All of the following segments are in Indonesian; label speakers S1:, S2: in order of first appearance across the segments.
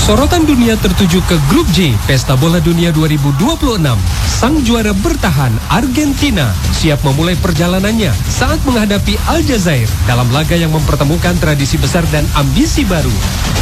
S1: Sorotan dunia tertuju ke Grup J, Pesta Bola Dunia 2026. Sang juara bertahan, Argentina, siap memulai perjalanannya saat menghadapi Aljazair dalam laga yang mempertemukan tradisi besar dan ambisi baru.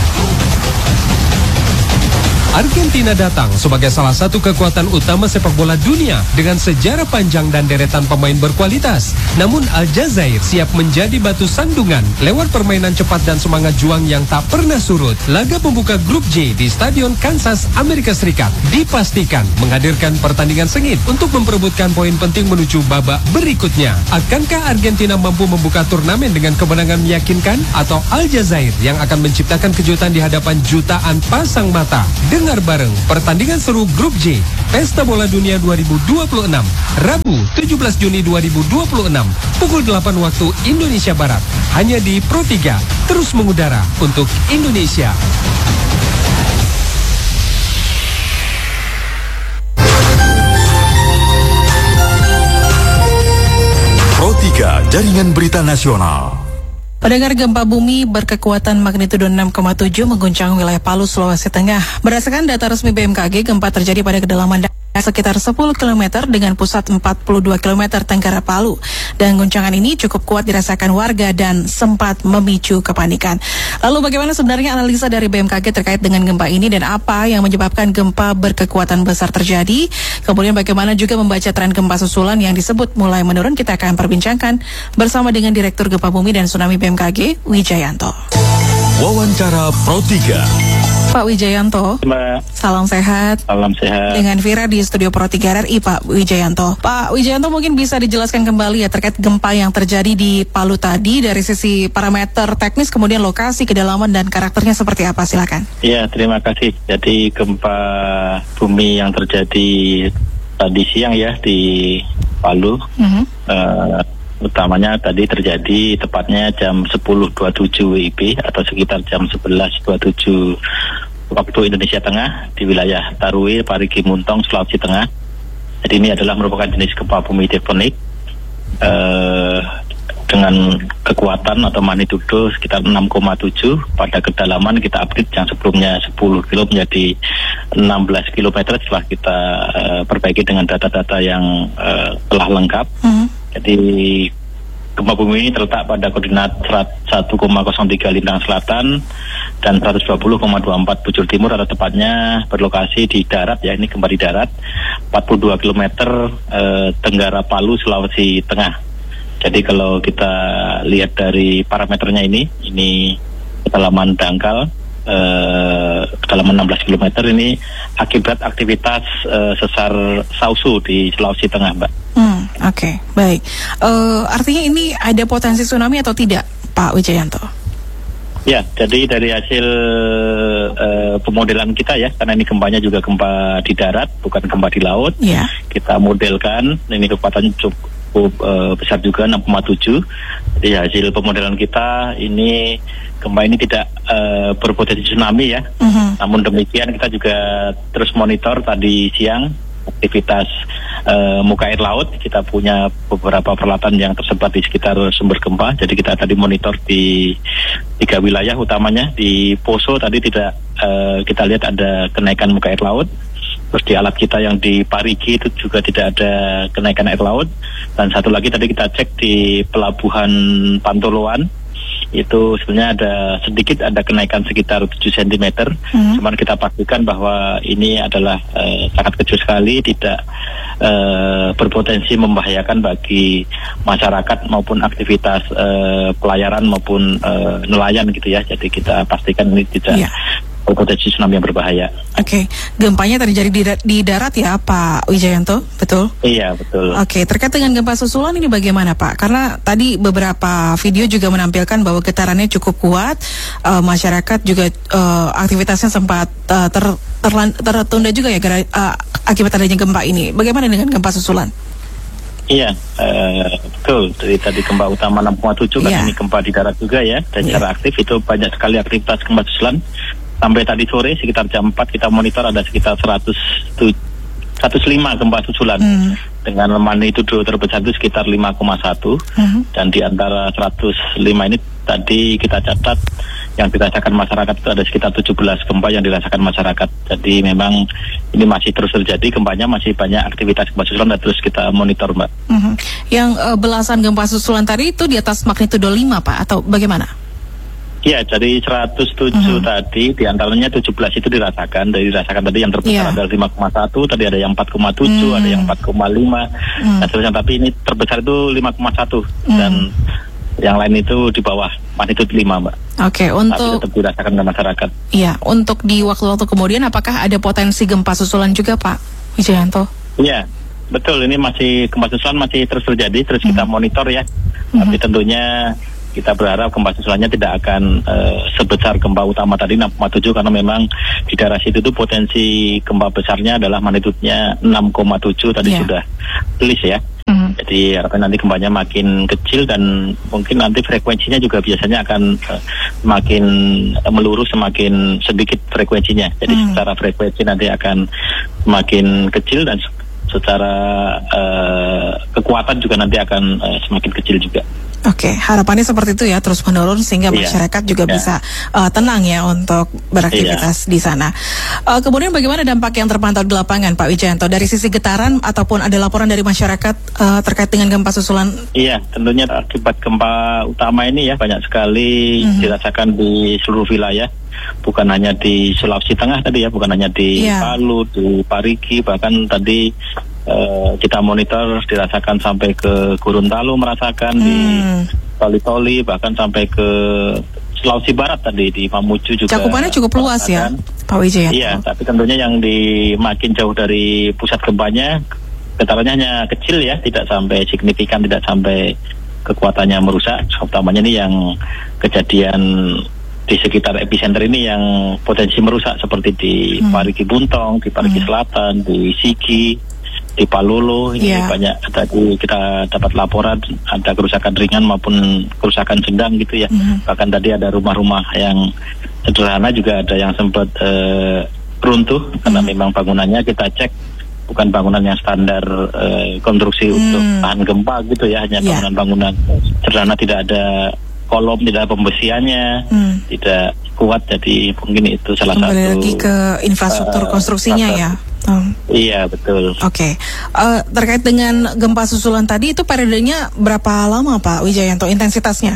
S1: Argentina datang sebagai salah satu kekuatan utama sepak bola dunia dengan sejarah panjang dan deretan pemain berkualitas. Namun Aljazair siap menjadi batu sandungan lewat permainan cepat dan semangat juang yang tak pernah surut. Laga pembuka Grup J di Stadion Kansas, Amerika Serikat dipastikan menghadirkan pertandingan sengit untuk memperebutkan poin penting menuju babak berikutnya. Akankah Argentina mampu membuka turnamen dengan kemenangan meyakinkan atau Aljazair yang akan menciptakan kejutan di hadapan jutaan pasang mata? Dengar bareng pertandingan seru Grup J Pesta Bola Dunia 2026 Rabu 17 Juni 2026 pukul 8 waktu Indonesia Barat hanya di Pro 3, terus mengudara untuk Indonesia.
S2: Pro 3 Jaringan Berita Nasional.
S3: Pendengar, gempa bumi berkekuatan magnitudo 6,7 mengguncang wilayah Palu, Sulawesi Tengah. Berdasarkan data resmi BMKG, gempa terjadi pada kedalaman sekitar 10 km dengan pusat 42 km tenggara Palu. Dan guncangan ini cukup kuat dirasakan warga dan sempat memicu kepanikan. Lalu bagaimana sebenarnya analisa dari BMKG terkait dengan gempa ini dan apa yang menyebabkan gempa berkekuatan besar terjadi? Kemudian bagaimana juga membaca tren gempa susulan yang disebut mulai menurun? Kita akan perbincangkan bersama dengan Direktur Gempa Bumi dan Tsunami BMKG, Wijayanto.
S2: Wawancara Pro 3.
S3: Pak Wijayanto,
S4: Mbak.
S3: Salam sehat.
S4: Salam sehat.
S3: Dengan Vira di studio Pro 3 RRI, Pak Wijayanto. Pak Wijayanto, mungkin bisa dijelaskan kembali ya terkait gempa yang terjadi di Palu tadi dari sisi parameter teknis, kemudian lokasi, kedalaman dan karakternya seperti apa? Silakan.
S4: Iya, terima kasih. Jadi gempa bumi yang terjadi tadi siang ya di Palu, utamanya tadi terjadi tepatnya jam 10.27 WIB atau sekitar jam 11.27 waktu Indonesia Tengah di wilayah Tarue, Parigi Muntong, Sulawesi Tengah. Jadi ini adalah merupakan jenis gempa bumi tektonik dengan kekuatan atau magnitudo sekitar 6,7. Pada kedalaman kita update yang sebelumnya 10 kilo menjadi 16 km setelah kita perbaiki dengan data-data yang telah lengkap. Jadi gempa bumi ini terletak pada koordinat 1,03 lintang selatan dan 120,24 bujur timur, atau tepatnya berlokasi di darat ya, ini gempa di darat 42 km tenggara Palu, Sulawesi Tengah. Jadi kalau kita lihat dari parameternya ini kedalaman dangkal kedalaman 16 km ini akibat aktivitas sesar Sausu di Sulawesi Tengah, Mbak.
S3: Oke, baik. Artinya ini ada potensi tsunami atau tidak, Pak Wijayanto?
S4: Ya, jadi dari hasil pemodelan kita ya, karena ini gempanya juga gempa di darat, bukan gempa di laut. Yeah. Kita modelkan, ini kekuatannya cukup besar juga, 6,7. Jadi hasil pemodelan kita, ini gempa ini tidak berpotensi tsunami ya. Namun demikian kita juga terus monitor tadi siang aktivitas muka air laut. Kita punya beberapa peralatan yang tersebar di sekitar sumber gempa. Jadi kita tadi monitor di 3 wilayah utamanya. Di Poso tadi tidak kita lihat ada kenaikan muka air laut. Terus di alat kita yang di Parigi itu juga tidak ada kenaikan air laut. Dan satu lagi tadi kita cek di pelabuhan Pantoloan, itu sebenarnya ada kenaikan sekitar 7 cm. Cuman kita pastikan bahwa ini adalah sangat kecil sekali, tidak berpotensi membahayakan bagi masyarakat maupun aktivitas pelayaran maupun nelayan gitu ya. Jadi kita pastikan ini tidak berpotensi tsunami yang berbahaya.
S3: Oke, gempanya terjadi di darat ya, Pak Wijayanto, betul?
S4: Iya, betul.
S3: Oke, terkait dengan gempa susulan ini bagaimana, Pak? Karena tadi beberapa video juga menampilkan bahwa getarannya cukup kuat, masyarakat juga aktivitasnya sempat tertunda juga ya akibat adanya gempa ini. Bagaimana dengan gempa susulan?
S4: Iya, betul. Dari tadi gempa utama 6,7 kan ini gempa di darat juga ya, dan secara aktif itu banyak sekali aktivitas gempa susulan. Sampai tadi sore sekitar jam 4 kita monitor ada sekitar 105 gempa susulan. dengan magnitudo terbesar itu sekitar 5,1 dan di antara 105 ini tadi kita catat yang dirasakan masyarakat itu ada sekitar 17 gempa yang dirasakan masyarakat. Jadi memang ini masih terus terjadi, gempanya masih banyak aktivitas gempa susulan dan terus kita monitor, Mbak.
S3: Yang belasan gempa susulan tadi itu di atas magnitudo 5, Pak, atau bagaimana?
S4: Ya, dari 107 tadi, di antaranya 17 itu dirasakan. Dari dirasakan tadi yang terbesar ada 5,1, tadi ada yang 4,7, ada yang 4,5, dan seterusnya. Tapi ini terbesar itu 5,1 dan yang lain itu di bawah magnitudo 5, Mbak.
S3: Oke, untuk
S4: tapi tetap dirasakan oleh masyarakat.
S3: Iya, untuk di waktu-waktu kemudian apakah ada potensi gempa susulan juga, Pak Wijayanto?
S4: Iya, betul. Ini masih gempa susulan masih terus terjadi, terus kita monitor ya. Tapi tentunya kita berharap gempa susulannya tidak akan sebesar gempa utama tadi 6,7 karena memang di daerah situ tuh potensi gempa besarnya adalah magnitudenya 6,7 tadi sudah tulis ya. Jadi harapan nanti gempanya makin kecil dan mungkin nanti frekuensinya juga biasanya akan semakin melurus, semakin sedikit frekuensinya. Jadi secara frekuensi nanti akan semakin kecil dan secara kekuatan juga nanti akan semakin kecil juga.
S3: Oke, harapannya seperti itu ya, terus menurun sehingga masyarakat juga bisa tenang ya untuk beraktivitas di sana. Kemudian bagaimana dampak yang terpantau di lapangan, Pak Wijayanto, dari sisi getaran ataupun ada laporan dari masyarakat terkait dengan gempa susulan? Iya,
S4: tentunya akibat gempa utama ini ya banyak sekali dirasakan di seluruh wilayah. Bukan hanya di Sulawesi Tengah tadi ya, bukan hanya di Palu, di Parigi, bahkan tadi kita monitor dirasakan sampai ke Gorontalo, merasakan di Toli-Toli, bahkan sampai ke Sulawesi Barat tadi di Mamuju juga.
S3: Cakupannya cukup luas ya, Pak Wijayanto.
S4: Iya, tapi tentunya yang di makin jauh dari pusat gempanya getarannya hanya kecil ya, tidak sampai signifikan, tidak sampai kekuatannya merusak. Utamanya ini yang kejadian di sekitar epicenter ini yang potensi merusak seperti di Parigi Buntong, di Parigi Selatan, di Sigi, di Palolo. Ini banyak tadi kita dapat laporan ada kerusakan ringan maupun kerusakan sedang gitu ya. Bahkan tadi ada rumah-rumah yang sederhana juga ada yang sempat runtuh karena memang bangunannya kita cek bukan bangunan yang standar konstruksi untuk tahan gempa gitu ya, hanya bangunan-bangunan sederhana, tidak ada kolom, tidak ada pembesiannya, tidak kuat, jadi mungkin itu salah satu.
S3: Kembali lagi ke infrastruktur konstruksinya ya.
S4: Iya, betul.
S3: Oke. Terkait dengan gempa susulan tadi itu periodenya berapa lama, Pak Wijayanto, intensitasnya?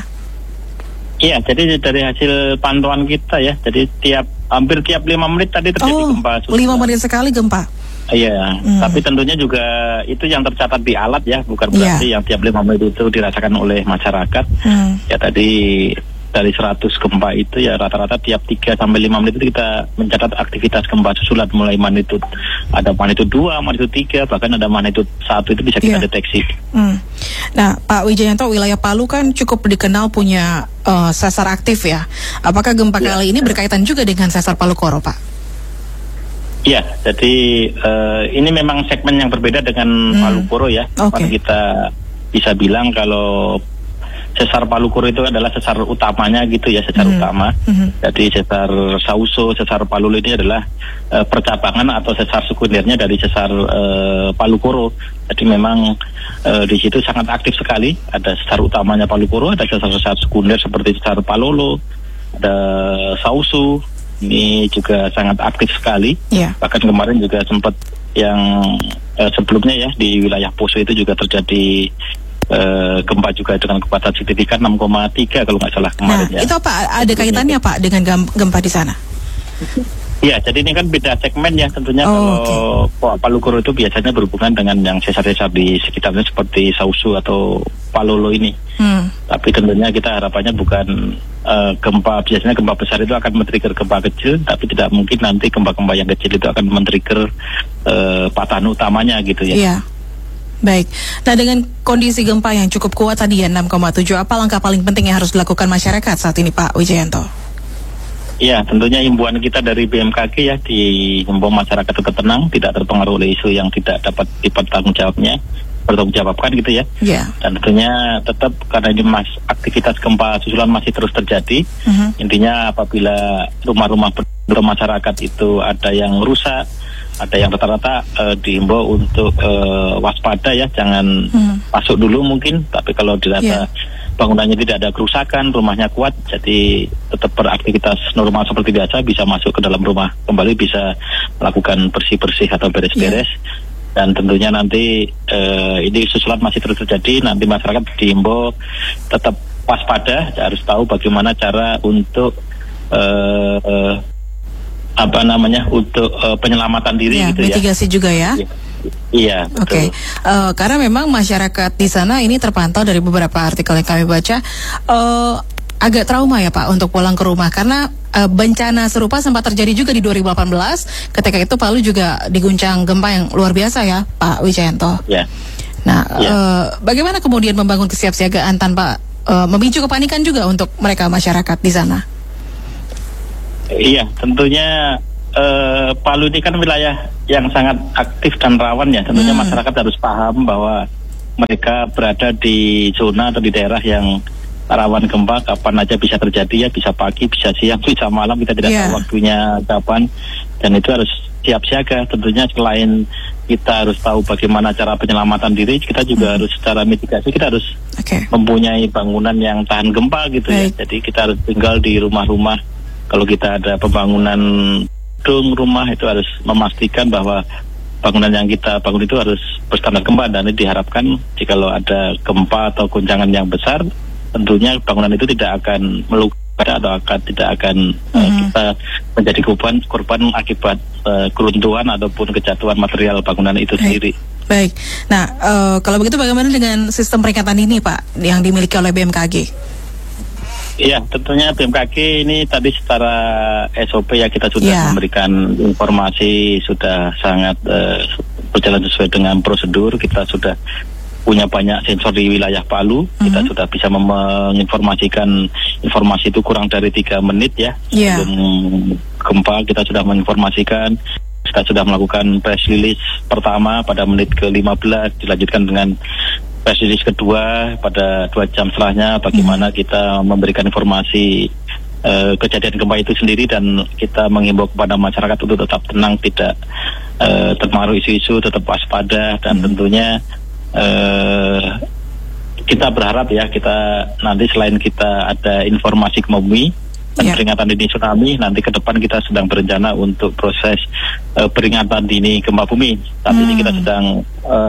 S4: Iya, jadi dari hasil pantauan kita ya, jadi hampir tiap 5 menit tadi terjadi gempa susulan.
S3: 5 menit sekali gempa?
S4: Iya, tapi tentunya juga itu yang tercatat di alat ya, bukan berarti yang tiap 5 menit itu dirasakan oleh masyarakat. Ya tadi dari 100 gempa itu ya rata-rata tiap 3 sampai 5 menit itu kita mencatat aktivitas gempa susulan, mulai magnitudo ada magnitudo 2, magnitudo 3, bahkan ada magnitudo 1 itu bisa kita deteksi.
S3: Nah, Pak Wijayanto, wilayah Palu kan cukup dikenal punya sesar aktif ya. Apakah gempa kali ini berkaitan juga dengan sesar Palu Koro, Pak?
S4: Ya, jadi ini memang segmen yang berbeda dengan Palu Koro ya. Kita bisa bilang kalau sesar Palu Koro itu adalah sesar utamanya gitu ya, sesar utama. Jadi sesar Sauso, sesar Palu ini adalah percabangan atau sesar sekundernya dari sesar Palu Koro. Jadi memang di situ sangat aktif sekali. Ada sesar utamanya Palu Koro, ada sesar-sesar sekunder seperti sesar Palolo, ada Sauso. Ini juga sangat aktif sekali. Bahkan kemarin juga sempat yang sebelumnya ya di wilayah Poso itu juga terjadi gempa juga dengan kekuatan signifikan 6,3 kalau nggak salah kemarin.
S3: Nah, itu apa? Ada kaitannya Pak dengan gempa di sana?
S4: Iya, jadi ini kan beda segmen ya tentunya. Kalau Palu Koro itu biasanya berhubungan dengan yang sesar-sesar di sekitarnya seperti Sausu atau Palolo ini. Tapi tentunya kita harapannya bukan gempa, biasanya gempa besar itu akan men-trigger gempa kecil, tapi tidak mungkin nanti gempa-gempa yang kecil itu akan men-trigger patahan utamanya gitu ya.
S3: Iya. Baik. Nah, dengan kondisi gempa yang cukup kuat tadi ya 6,7, apa langkah paling penting yang harus dilakukan masyarakat saat ini, Pak Wijayanto?
S4: Ya, tentunya himbauan kita dari BMKG ya, dihimbau masyarakat tetap tenang, tidak terpengaruh oleh isu yang tidak dapat dipertanggungjawabkan gitu ya. Dan tentunya tetap karena ini aktivitas gempa susulan masih terus terjadi. Intinya apabila rumah-rumah masyarakat itu ada yang rusak ada yang rata-rata dihimbau untuk waspada ya, jangan masuk dulu mungkin, tapi kalau dirasa bangunannya tidak ada kerusakan, rumahnya kuat, jadi tetap beraktivitas normal seperti biasa, bisa masuk ke dalam rumah kembali, bisa melakukan bersih-bersih atau beres-beres. Dan tentunya nanti ini susulan masih terus terjadi, nanti masyarakat diimbau tetap waspada, harus tahu bagaimana cara untuk untuk penyelamatan diri gitu ya.
S3: Mitigasi juga ya.
S4: Iya, betul.
S3: Oke. Karena memang masyarakat di sana ini terpantau dari beberapa artikel yang kami baca agak trauma ya Pak untuk pulang ke rumah, karena bencana serupa sempat terjadi juga di 2018. Ketika itu Palu juga diguncang gempa yang luar biasa ya Pak Wijayanto.
S4: Ya.
S3: Nah, bagaimana kemudian membangun kesiapsiagaan tanpa memicu kepanikan juga untuk mereka masyarakat di sana?
S4: Iya, tentunya Palu ini kan wilayah yang sangat aktif dan rawan ya. Tentunya masyarakat harus paham bahwa mereka berada di zona atau di daerah yang rawan gempa, kapan aja bisa terjadi ya, bisa pagi, bisa siang, bisa malam, kita tidak tahu waktunya kapan, dan itu harus siap siaga. Tentunya selain kita harus tahu bagaimana cara penyelamatan diri, kita juga harus secara mitigasi, kita harus mempunyai bangunan yang tahan gempa gitu ya. Jadi kita harus tinggal di rumah-rumah, kalau kita ada pembangunan gedung rumah itu harus memastikan bahwa bangunan yang kita bangun itu harus berstandar gempa, dan ini diharapkan jikalau ada gempa atau goncangan yang besar, tentunya bangunan itu tidak akan melukai atau tidak akan kita menjadi korban akibat keruntuhan ataupun kejatuhan material bangunan itu sendiri.
S3: Baik. Nah, kalau begitu bagaimana dengan sistem peringatan ini Pak yang dimiliki oleh BMKG?
S4: Iya, tentunya BMKG ini tadi secara SOP ya, kita sudah memberikan informasi, sudah sangat berjalan sesuai dengan prosedur. Kita sudah punya banyak sensor di wilayah Palu, kita sudah bisa menginformasikan informasi itu kurang dari 3 menit ya sebelum gempa. Kita sudah menginformasikan, kita sudah melakukan press release pertama pada menit ke-15, dilanjutkan dengan press release kedua pada 2 jam setelahnya, bagaimana kita memberikan informasi kejadian gempa itu sendiri, dan kita menghimbau kepada masyarakat untuk tetap tenang, tidak terpengaruh isu-isu, tetap waspada, dan tentunya kita berharap ya, kita nanti selain kita ada informasi gempa bumi dan peringatan dini tsunami, nanti ke depan kita sedang berencana untuk proses peringatan dini gempa bumi. Saat ini kita sedang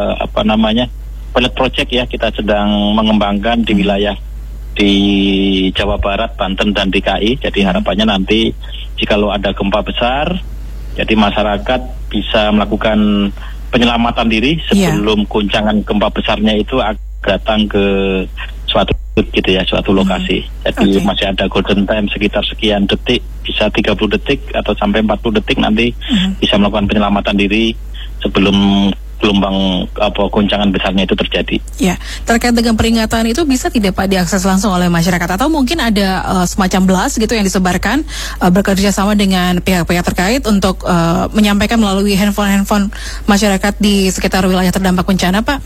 S4: pilot project ya, kita sedang mengembangkan di wilayah di Jawa Barat, Banten dan DKI. Jadi harapannya nanti jikalau ada gempa besar, jadi masyarakat bisa melakukan penyelamatan diri sebelum goncangan gempa besarnya itu datang ke suatu gitu ya, suatu lokasi. Jadi masih ada golden time sekitar sekian detik, bisa 30 detik atau sampai 40 detik nanti bisa melakukan penyelamatan diri sebelum gelombang goncangan besarnya itu terjadi. Ya,
S3: terkait dengan peringatan itu bisa tidak Pak diakses langsung oleh masyarakat, atau mungkin ada semacam blast gitu yang disebarkan bekerja sama dengan pihak-pihak terkait untuk menyampaikan melalui handphone masyarakat di sekitar wilayah terdampak bencana, Pak?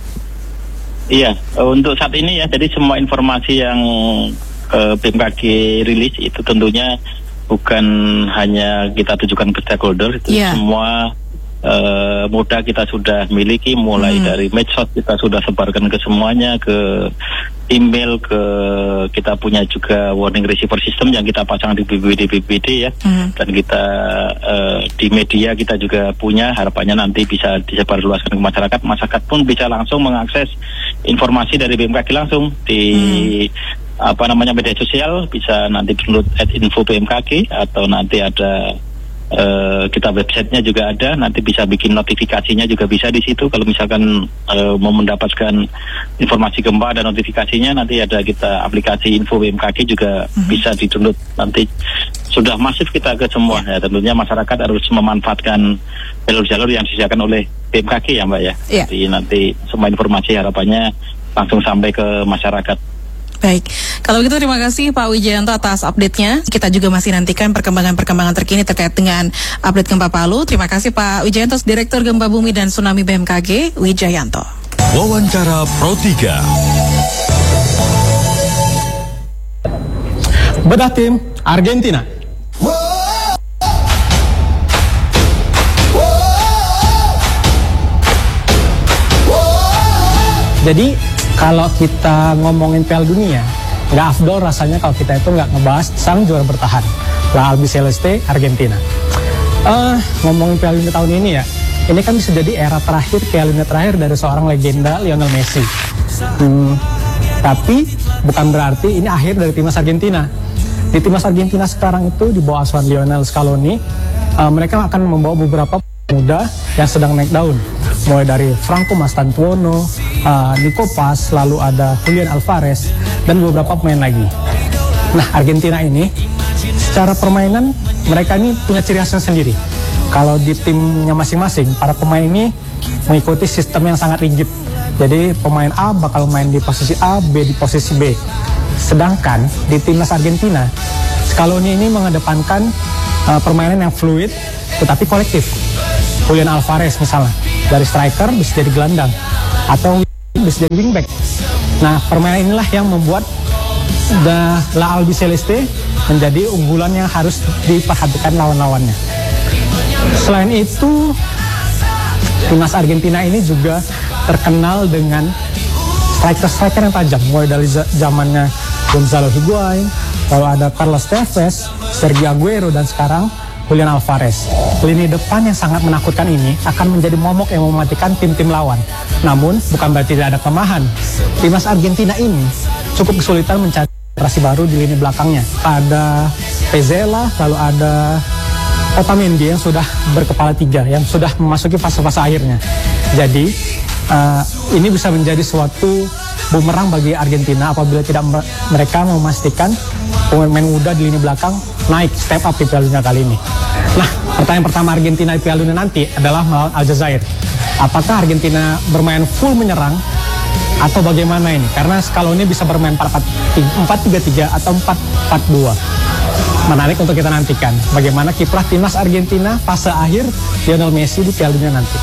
S4: Iya, untuk saat ini ya, jadi semua informasi yang BMKG rilis itu tentunya bukan hanya kita tujukan ke stakeholder, itu semua moda kita sudah miliki, mulai dari medsos kita sudah sebarkan ke semuanya, ke email, kita punya juga warning receiver system yang kita pasang di BPBD ya, dan kita di media kita juga punya, harapannya nanti bisa disebarluaskan ke masyarakat pun bisa langsung mengakses informasi dari BMKG langsung di media sosial, bisa nanti download @info BMKG, atau nanti ada kita websitenya juga ada, nanti bisa bikin notifikasinya juga bisa di situ. Kalau misalkan mau mendapatkan informasi gempa dan notifikasinya, nanti ada kita aplikasi info BMKG juga bisa di-download. Nanti sudah masif kita ke semua ya. Tentunya masyarakat harus memanfaatkan jalur-jalur yang disediakan oleh BMKG ya Mbak ya. Jadi nanti semua informasi harapannya langsung sampai ke masyarakat.
S3: Baik, kalau gitu terima kasih Pak Wijayanto atas update-nya. Kita juga masih nantikan perkembangan terkini terkait dengan update gempa Palu. Terima kasih Pak Wijayanto, Direktur Gempa Bumi dan Tsunami BMKG, Wijayanto.
S2: Wawancara Pro 3.
S5: Bedah tim Argentina. Jadi kalau kita ngomongin Piala Dunia, nggak afdol rasanya kalau kita itu nggak ngebahas sang juara bertahan, La Albiceleste Argentina. Ngomongin Piala Dunia tahun ini ya, ini kan bisa jadi era terakhir, Piala Dunia terakhir dari seorang legenda Lionel Messi. Tapi bukan berarti ini akhir dari timnas Argentina. Di timnas Argentina sekarang itu di bawah asuhan Lionel Scaloni, mereka akan membawa beberapa muda yang sedang naik daun, mulai dari Franco Mastantuono, Nico Paz, lalu ada Julian Alvarez, dan beberapa pemain lagi. Nah, Argentina ini secara permainan mereka ini punya ciri khasnya sendiri. Kalau di timnya masing-masing, para pemain ini mengikuti sistem yang sangat rigid. Jadi pemain A bakal main di posisi A, B di posisi B. Sedangkan di timnas Argentina, Scaloni ini mengedepankan permainan yang fluid tetapi kolektif. Julian Alvarez misalnya, dari striker bisa jadi gelandang atau bisa jadi wingback. Nah, permainan inilah yang membuat La Albiceleste menjadi unggulan yang harus diperhatikan lawan-lawannya. Selain itu, timnas Argentina ini juga terkenal dengan striker-striker yang tajam, mulai dari zamannya Gonzalo Higuain, lalu ada Carlos Tevez, Sergio Aguero, dan sekarang Julian Alvarez. Lini depan yang sangat menakutkan ini akan menjadi momok yang mematikan tim-tim lawan. Namun, bukan berarti tidak ada kelemahan. Timnas Argentina ini cukup kesulitan mencari generasi baru di lini belakangnya. Ada Pezzella, lalu ada Otamendi yang sudah berkepala 3, yang sudah memasuki fase-fase akhirnya. Jadi, ini bisa menjadi suatu bumerang bagi Argentina apabila tidak mereka memastikan pemain muda di lini belakang naik step up di Piala Dunia kali ini. Nah, pertanyaan pertama Argentina di Piala Dunia nanti adalah melawan Aljazair. Apakah Argentina bermain full menyerang atau bagaimana ini? Karena Scaloni bisa bermain 4-3-3 atau 4-4-2. Menarik untuk kita nantikan bagaimana kiprah timnas Argentina fase akhir Lionel Messi di Piala Dunia nanti.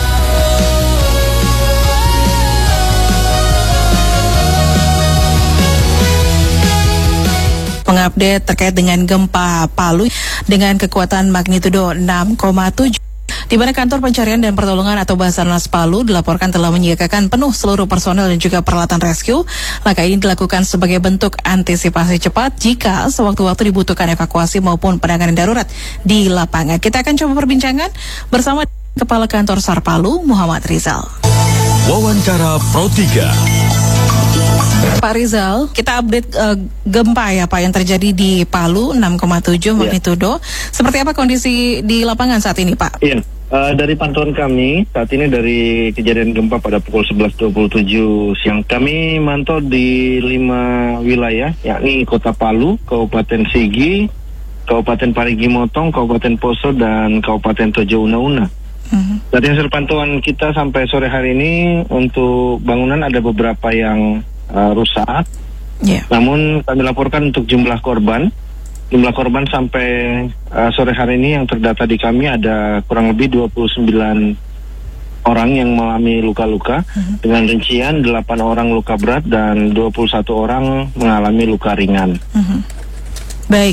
S3: Mengupdate terkait dengan gempa Palu dengan kekuatan magnitudo 6,7. Di mana kantor pencarian dan pertolongan atau Basarnas Palu dilaporkan telah menyiagakan penuh seluruh personel dan juga peralatan rescue. Langkah ini dilakukan sebagai bentuk antisipasi cepat jika sewaktu-waktu dibutuhkan evakuasi maupun penanganan darurat di lapangan. Kita akan coba perbincangan bersama Kepala Kantor SAR Palu, Muhammad Rizal.
S2: Wawancara Pro 3.
S3: Pak Rizal, kita update gempa ya Pak yang terjadi di Palu 6,7 magnitudo. Seperti apa kondisi di lapangan saat ini Pak?
S4: Iya, dari pantauan kami saat ini dari kejadian gempa pada pukul 11.27 siang, kami mantau di 5 wilayah, yakni Kota Palu, Kabupaten Sigi, Kabupaten Parigi Motong, Kabupaten Poso, dan Kabupaten Tojo Una-Una. Dari hasil pantauan kita sampai sore hari ini, untuk bangunan ada beberapa yang rusak. Namun kami laporkan untuk jumlah korban sampai sore hari ini yang terdata di kami ada kurang lebih 29 orang yang mengalami luka-luka, dengan rincian 8 orang luka berat dan 21 orang mengalami luka ringan.
S3: Baik,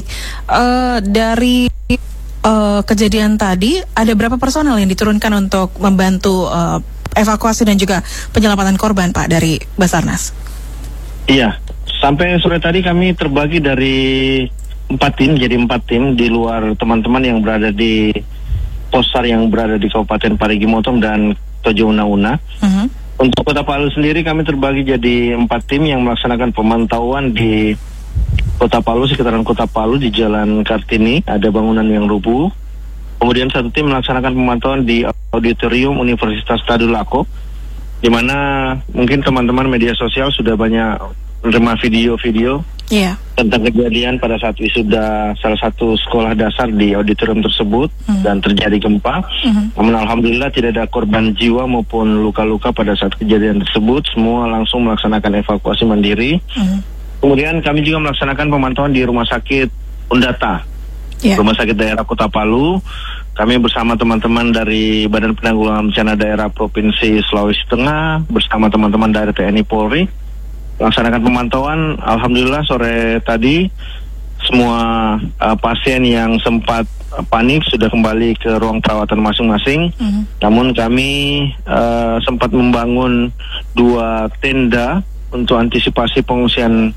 S3: dari kejadian tadi ada berapa personel yang diturunkan untuk membantu evakuasi dan juga penyelamatan korban Pak dari Basarnas?
S4: Iya, sampai sore tadi kami terbagi dari 4 tim, jadi 4 tim di luar teman-teman yang berada di posar yang berada di Kabupaten Parigi Motong dan Tojo Una-Una. Untuk Kota Palu sendiri kami terbagi jadi 4 tim yang melaksanakan pemantauan di Kota Palu, sekitaran Kota Palu di Jalan Kartini, ada bangunan yang rubuh. Kemudian 1 tim melaksanakan pemantauan di Auditorium Universitas Tadulako, di mana mungkin teman-teman media sosial sudah banyak menerima video-video tentang kejadian pada saat wisuda salah satu sekolah dasar di auditorium tersebut dan terjadi gempa. Namun alhamdulillah tidak ada korban jiwa maupun luka-luka pada saat kejadian tersebut. Semua langsung melaksanakan evakuasi mandiri. Kemudian kami juga melaksanakan pemantauan di Rumah Sakit Undata, Rumah Sakit Daerah Kota Palu. Kami bersama teman-teman dari Badan Penanggulangan Bencana Daerah Provinsi Sulawesi Tengah bersama teman-teman dari TNI Polri melaksanakan pemantauan. Alhamdulillah sore tadi
S6: semua pasien yang sempat panik sudah kembali ke ruang perawatan masing-masing. Namun kami sempat membangun 2 tenda untuk antisipasi pengungsian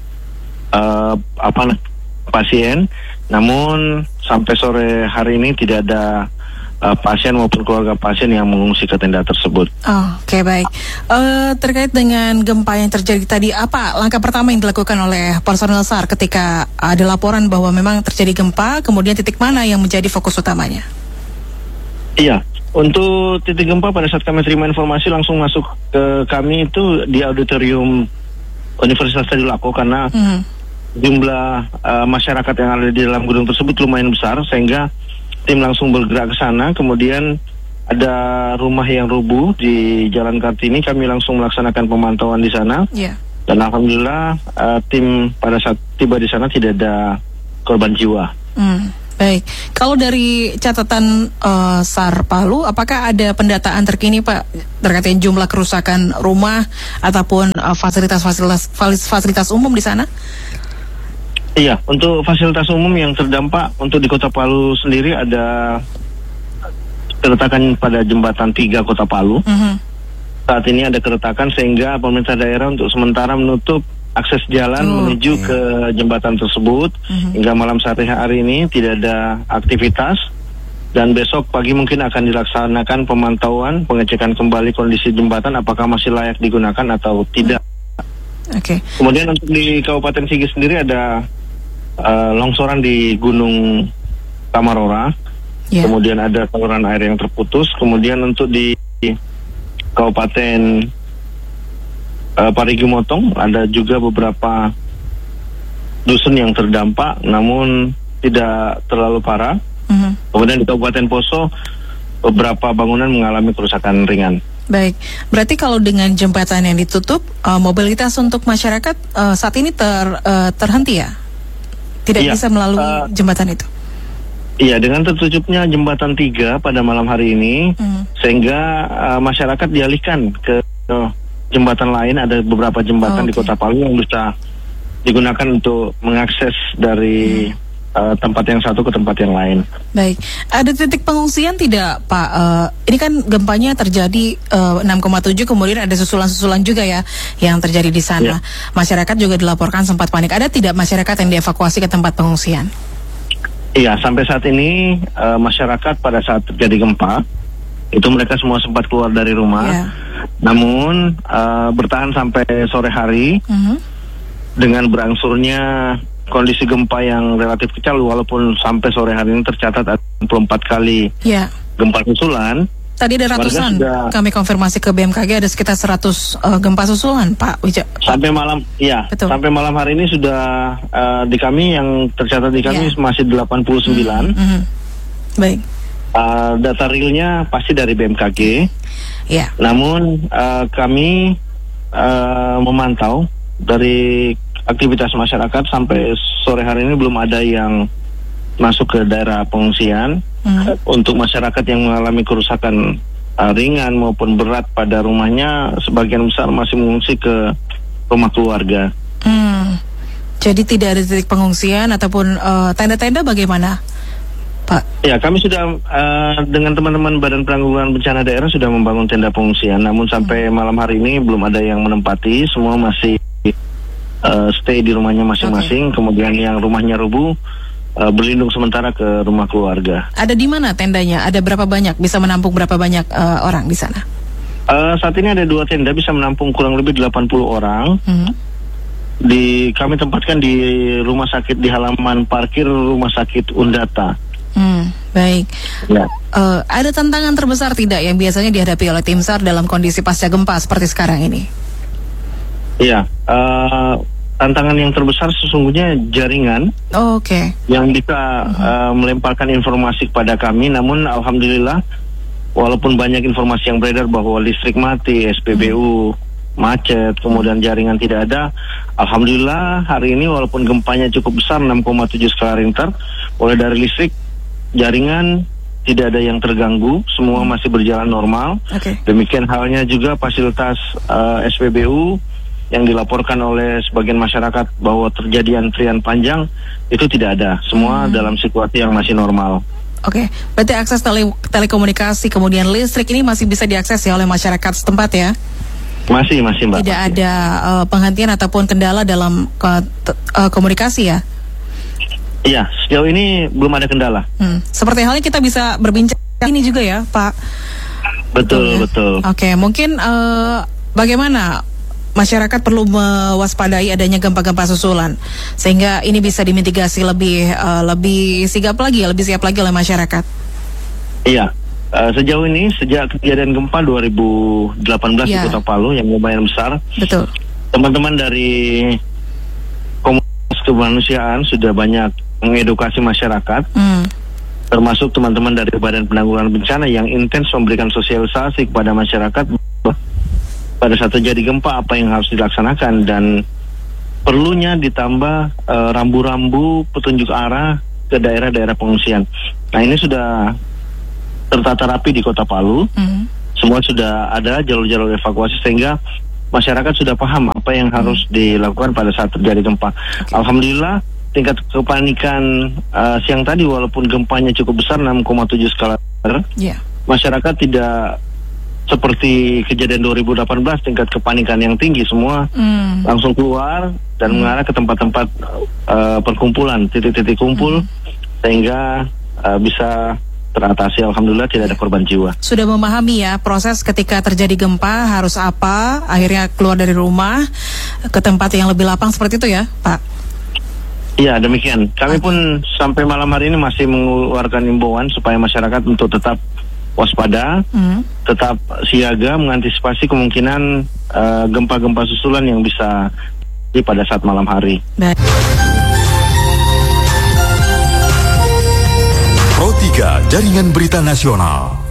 S6: pasien. Namun sampai sore hari ini tidak ada pasien maupun keluarga pasien yang mengungsi ke tenda tersebut.
S3: Oke, baik. Terkait dengan gempa yang terjadi tadi, apa langkah pertama yang dilakukan oleh personel SAR ketika ada laporan bahwa memang terjadi gempa, kemudian titik mana yang menjadi fokus utamanya?
S6: Iya, untuk titik gempa pada saat kami terima informasi langsung masuk ke kami itu di auditorium Universitas Tadulako karena jumlah masyarakat yang ada di dalam gedung tersebut lumayan besar sehingga tim langsung bergerak ke sana. Kemudian ada rumah yang rubuh di Jalan Kartini, kami langsung melaksanakan pemantauan di sana. Dan alhamdulillah tim pada saat tiba di sana tidak ada korban jiwa.
S3: Baik, kalau dari catatan SAR Palu, apakah ada pendataan terkini Pak terkait dengan jumlah kerusakan rumah ataupun fasilitas umum di sana?
S6: Iya, untuk fasilitas umum yang terdampak untuk di Kota Palu sendiri ada keretakan pada jembatan 3 Kota Palu. Saat ini ada keretakan sehingga pemerintah daerah untuk sementara menutup akses jalan menuju ke jembatan tersebut. Hingga malam hari ini tidak ada aktivitas dan besok pagi mungkin akan dilaksanakan pemantauan, pengecekan kembali kondisi jembatan apakah masih layak digunakan atau tidak. Kemudian untuk di Kabupaten Sigi sendiri ada longsoran di Gunung Tamarora, kemudian ada saluran air yang terputus. Kemudian untuk di Kabupaten Parigi Motong ada juga beberapa dusun yang terdampak, namun tidak terlalu parah. Kemudian di Kabupaten Poso beberapa bangunan mengalami kerusakan ringan.
S3: Baik, berarti kalau dengan jembatan yang ditutup, mobilitas untuk masyarakat saat ini terhenti ya? Tidak bisa melalui jembatan itu?
S6: Iya, dengan tertutupnya jembatan 3 pada malam hari ini, sehingga masyarakat dialihkan ke jembatan lain. Ada beberapa jembatan di Kota Palu yang bisa digunakan untuk mengakses dari tempat yang satu ke tempat yang lain.
S3: Baik, ada titik pengungsian tidak Pak? Ini kan gempanya terjadi 6,7, kemudian ada susulan-susulan juga ya yang terjadi di sana. Masyarakat juga dilaporkan sempat panik. Ada tidak masyarakat yang dievakuasi ke tempat pengungsian?
S6: Iya, sampai saat ini masyarakat pada saat terjadi gempa itu mereka semua sempat keluar dari rumah. Namun bertahan sampai sore hari dengan berangsurnya kondisi gempa yang relatif kecil, walaupun sampai sore hari ini tercatat ada 24 kali gempa susulan.
S3: Tadi ada ratusan, kami konfirmasi ke BMKG ada sekitar 100 gempa susulan, Pak Wija.
S6: Sampai malam, sampai malam hari ini sudah di kami yang tercatat di kami masih 89.
S3: Baik.
S6: Data realnya pasti dari BMKG. Namun kami memantau dari aktivitas masyarakat sampai sore hari ini belum ada yang masuk ke daerah pengungsian. Untuk masyarakat yang mengalami kerusakan ringan maupun berat pada rumahnya, sebagian besar masih mengungsi ke rumah keluarga.
S3: Jadi tidak ada titik pengungsian ataupun tenda-tenda bagaimana, Pak?
S6: Ya, kami sudah dengan teman-teman Badan Penanggulangan Bencana Daerah sudah membangun tenda pengungsian. Namun sampai malam hari ini belum ada yang menempati, semua masih stay di rumahnya masing-masing. Kemudian yang rumahnya rubuh berlindung sementara ke rumah keluarga. Ada
S3: di mana tendanya? Ada berapa banyak? Bisa menampung berapa banyak orang di sana?
S6: Saat ini ada 2 tenda bisa menampung kurang lebih 80 orang. Kami tempatkan di rumah sakit di halaman parkir Rumah Sakit Undata.
S3: Baik. Ada tantangan terbesar tidak yang biasanya dihadapi oleh tim SAR dalam kondisi pasca gempa seperti sekarang ini?
S6: Iya, tantangan yang terbesar sesungguhnya jaringan yang bisa melemparkan informasi kepada kami. Namun alhamdulillah, walaupun banyak informasi yang beredar bahwa listrik mati, SPBU macet, kemudian jaringan tidak ada, alhamdulillah hari ini walaupun gempanya cukup besar 6,7 skala Richter, mulai dari listrik, jaringan tidak ada yang terganggu, semua masih berjalan normal. Demikian halnya juga fasilitas SPBU yang dilaporkan oleh sebagian masyarakat bahwa terjadi antrian panjang itu tidak ada. Semua dalam situasi yang masih normal.
S3: Oke, berarti akses telekomunikasi kemudian listrik ini masih bisa diakses ya oleh masyarakat setempat ya?
S6: Masih Mbak.
S3: Tidak ada penghentian ataupun kendala dalam komunikasi ya?
S6: Iya, sejauh ini belum ada kendala.
S3: Seperti halnya kita bisa berbincang ini juga ya, Pak?
S6: Betul.
S3: Oke, mungkin bagaimana masyarakat perlu mewaspadai adanya gempa-gempa susulan sehingga ini bisa dimitigasi lebih sigap lagi, lebih siap lagi oleh masyarakat.
S6: Iya, sejauh ini sejak kejadian gempa 2018 di Kota Palu yang lumayan besar.
S3: Betul.
S6: Teman-teman dari komunitas kemanusiaan sudah banyak mengedukasi masyarakat. Termasuk teman-teman dari Badan Penanggulangan Bencana yang intens memberikan sosialisasi kepada masyarakat pada saat terjadi gempa apa yang harus dilaksanakan, dan perlunya ditambah rambu-rambu petunjuk arah ke daerah-daerah pengungsian. Nah, ini sudah tertata rapi di Kota Palu. Semua sudah ada jalur-jalur evakuasi sehingga masyarakat sudah paham apa yang harus dilakukan pada saat terjadi gempa. Alhamdulillah tingkat kepanikan siang tadi walaupun gempanya cukup besar 6,7 skala Richter, masyarakat tidak seperti kejadian 2018 tingkat kepanikan yang tinggi. Semua langsung keluar dan mengarah ke tempat-tempat perkumpulan, titik-titik kumpul sehingga bisa teratasi. Alhamdulillah tidak ada korban jiwa.
S3: Sudah memahami ya proses ketika terjadi gempa harus apa, akhirnya keluar dari rumah ke tempat yang lebih lapang seperti itu ya, Pak?
S6: Iya, demikian. Kami pun sampai malam hari ini masih mengeluarkan himbauan supaya masyarakat untuk tetap waspada, tetap siaga, mengantisipasi kemungkinan gempa-gempa susulan yang bisa terjadi pada saat malam hari.
S2: Pro 3 Jaringan Berita Nasional.